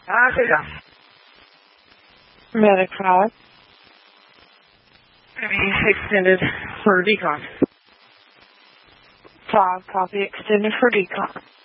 Sit down. Medic 5. Extended for decon. 5, copy, extended for decon.